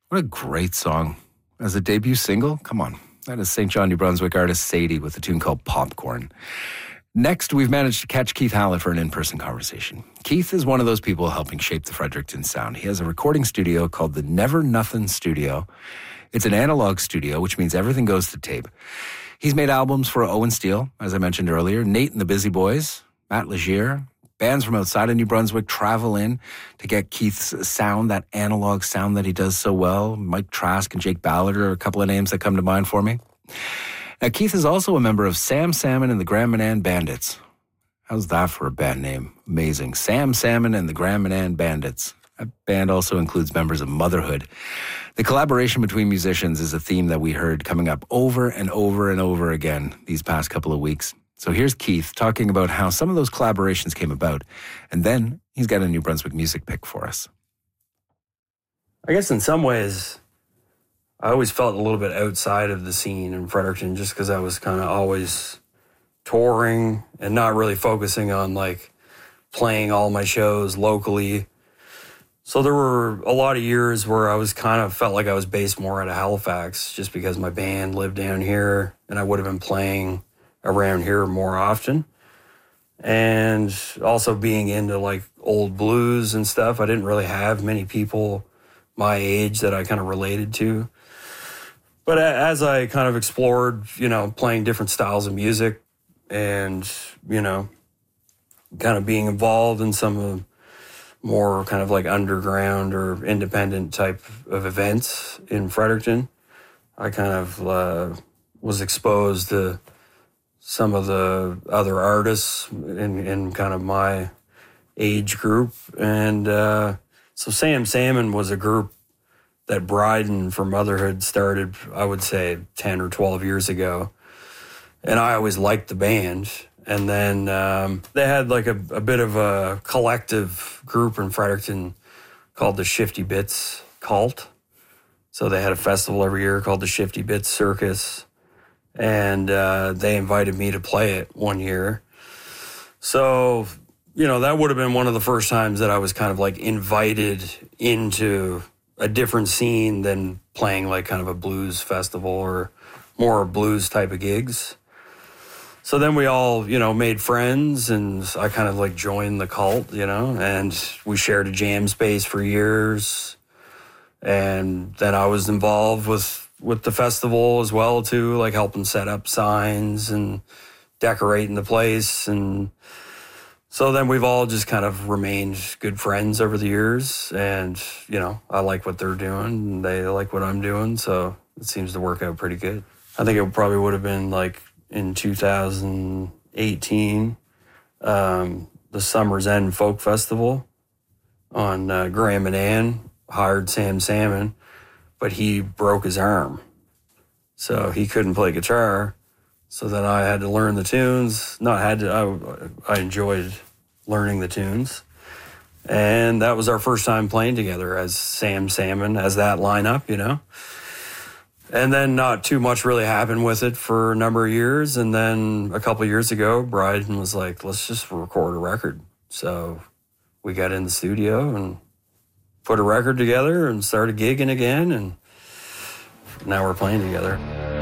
What a great song. As a debut single, come on. That is St. John, New Brunswick artist Sadie with a tune called Popcorn. Next, we've managed to catch Keith Hallett for an in-person conversation. Keith is one of those people helping shape the Fredericton sound. He has a recording studio called the Never Nothin' Studio. It's an analog studio, which means everything goes to tape. He's made albums for Owen Steele, as I mentioned earlier, Nate and the Busy Boys, Matt Legier. Bands from outside of New Brunswick travel in to get Keith's sound, that analog sound that he does so well. Mike Trask and Jake Ballard are a couple of names that come to mind for me. Now, Keith is also a member of Sam Salmon and the Grand Manan Bandits. How's that for a band name? Amazing. Sam Salmon and the Grand Manan Bandits. That band also includes members of Motherhood. The collaboration between musicians is a theme that we heard coming up over and over and over again these past couple of weeks. So here's Keith talking about how some of those collaborations came about, and then he's got a New Brunswick music pick for us. I guess in some ways, I always felt a little bit outside of the scene in Fredericton just because I was kind of always touring and not really focusing on like playing all my shows locally. So there were a lot of years where I was kind of felt like I was based more out of Halifax just because my band lived down here and I would have been playing around here more often. And also being into like old blues and stuff, I didn't really have many people my age that I kind of related to. But as I kind of explored, playing different styles of music and, kind of being involved in some of more kind of like underground or independent type of events in Fredericton, I kind of was exposed to some of the other artists in kind of my age group. And so Sam Salmon was a group that Bryden for Motherhood started, I would say, 10 or 12 years ago. And I always liked the band. And then they had like a bit of a collective group in Fredericton called the Shifty Bits Cult. So they had a festival every year called the Shifty Bits Circus. And they invited me to play it one year. So, that would have been one of the first times that I was kind of like invited into a different scene than playing like kind of a blues festival or more blues type of gigs. So then we all, made friends and I kind of like joined the cult, and we shared a jam space for years. And then I was involved with the festival as well too, like helping set up signs and decorating the place. And so then we've all just kind of remained good friends over the years. And, I like what they're doing and they like what I'm doing. So it seems to work out pretty good. I think it probably would have been like in 2018, the Summer's End Folk Festival on Grand Manan hired Sam Salmon, but he broke his arm. So he couldn't play guitar. So then I had to learn the tunes. I enjoyed learning the tunes. And that was our first time playing together as Sam Salmon, as that lineup, And then not too much really happened with it for a number of years. And then a couple of years ago, Bryden was like, let's just record a record. So we got in the studio and put a record together and started gigging again. And now we're playing together.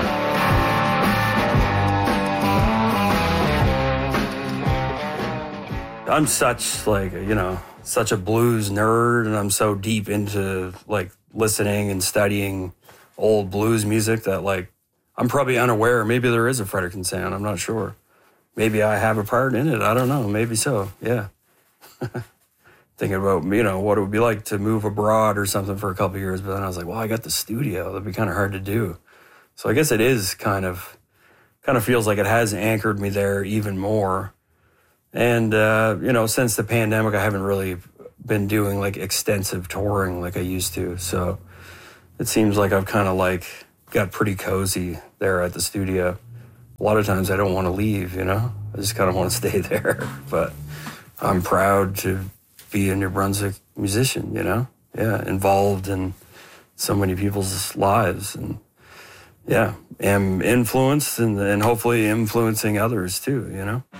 I'm such such a blues nerd, and I'm so deep into like listening and studying old blues music that like I'm probably unaware. Maybe there is a Fredericton sound. I'm not sure. Maybe I have a part in it. I don't know. Maybe so. Yeah. Thinking about, what it would be like to move abroad or something for a couple of years. But then I was like, well, I got the studio. That'd be kind of hard to do. So I guess it is kind of feels like it has anchored me there even more. And, since the pandemic, I haven't really been doing like extensive touring like I used to. So it seems like I've kind of like got pretty cozy there at the studio. A lot of times I don't want to leave, I just kind of want to stay there. But I'm proud to be a New Brunswick musician, involved in so many people's lives. And am influenced and hopefully influencing others too,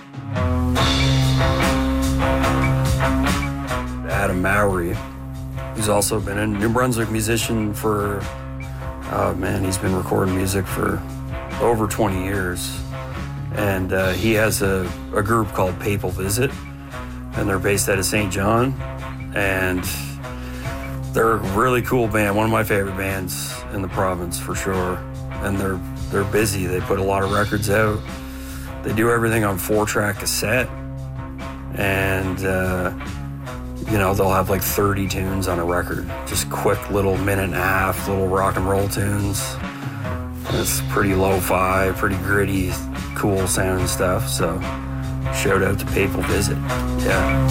Adam Mowry who's also been a New Brunswick musician for, oh man, he's been recording music for over 20 years. And he has a group called Papal Visit, and they're based out of St. John. And they're a really cool band, one of my favorite bands in the province for sure. And they're busy. They put a lot of records out. They do everything on 4-track cassette. And, they'll have like 30 tunes on a record. Just quick little minute and a half, little rock and roll tunes. And it's pretty lo-fi, pretty gritty, cool sounding stuff. So shout out to Papal Visit. Yeah.